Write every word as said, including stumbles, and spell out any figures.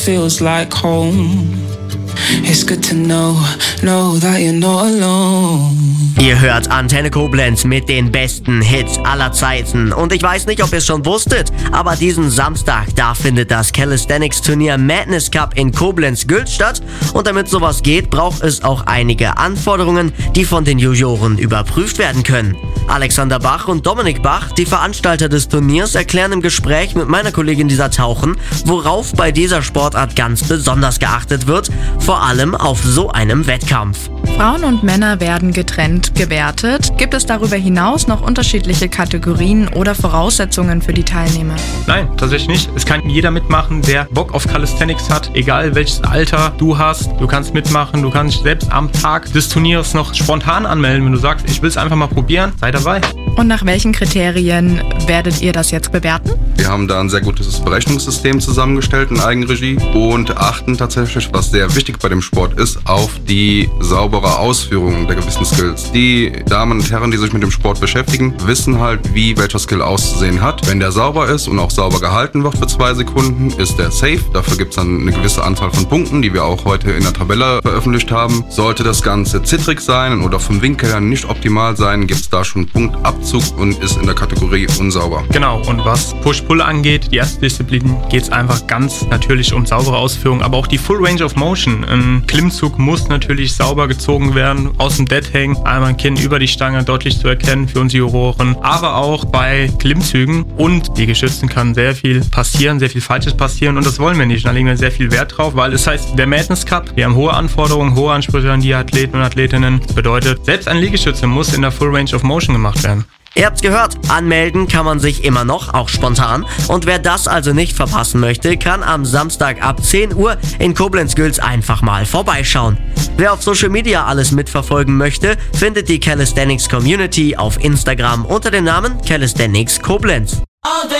Feels like home. It's good to know, know that you're not alone. Ihr hört Antenne Koblenz mit den besten Hits aller Zeiten. Und ich weiß nicht, ob ihr es schon wusstet, aber diesen Samstag, da findet das Calisthenics-Turnier Madness Cup in Koblenz-Gülz statt. Und damit sowas geht, braucht es auch einige Anforderungen, die von den Juroren überprüft werden können. Alexander Bach und Dominik Bach, die Veranstalter des Turniers, erklären im Gespräch mit meiner Kollegin Lisa Tauchen, worauf bei dieser Sportart ganz besonders geachtet wird, vor allem auf so einem Wettkampf. Frauen und Männer werden getrennt gewertet. Gibt es darüber hinaus noch unterschiedliche Kategorien oder Voraussetzungen für die Teilnehmer? Nein, tatsächlich nicht. Es kann jeder mitmachen, der Bock auf Calisthenics hat, egal welches Alter du hast. Du kannst mitmachen, du kannst dich selbst am Tag des Turniers noch spontan anmelden, wenn du sagst, ich will es einfach mal probieren, sei dabei. Und nach welchen Kriterien werdet ihr das jetzt bewerten? Wir haben da ein sehr gutes Berechnungssystem zusammengestellt in Eigenregie und achten tatsächlich, was sehr wichtig bei dem Sport ist, auf die saubere Ausführung der gewissen Skills. Die Damen und Herren, die sich mit dem Sport beschäftigen, wissen halt, wie welcher Skill auszusehen hat. Wenn der sauber ist und auch sauber gehalten wird für zwei Sekunden, ist der safe. Dafür gibt es dann eine gewisse Anzahl von Punkten, die wir auch heute in der Tabelle veröffentlicht haben. Sollte das Ganze zittrig sein oder vom Winkel her nicht optimal sein, gibt es da schon Punktabzug und ist in der Kategorie unsauber. Genau, und was Push-Pull angeht, die erste Disziplin, geht es einfach ganz natürlich um saubere Ausführung, aber auch die Full Range of Motion. Ein Klimmzug muss natürlich sauber gezogen werden, aus dem Dead Hang, einmal ein Kinn über die Stange, deutlich zu erkennen für uns Juroren, aber auch bei Klimmzügen und die Geschützten kann sehr viel passieren, sehr viel Falsches passieren und das wollen wir nicht. Da legen wir sehr viel Wert drauf, weil es heißt, der Madness Cup, wir haben hohe Anforderungen, hohe Ansprüche an die Athleten und Athletinnen. Das bedeutet, selbst ein Liegestütze muss in der Full Range of Motion gemacht werden. Ihr habt's gehört, anmelden kann man sich immer noch, auch spontan. Und wer das also nicht verpassen möchte, kann am Samstag ab zehn Uhr in Koblenz-Gülz einfach mal vorbeischauen. Wer auf Social Media alles mitverfolgen möchte, findet die Calisthenics Community auf Instagram unter dem Namen Calisthenics Koblenz.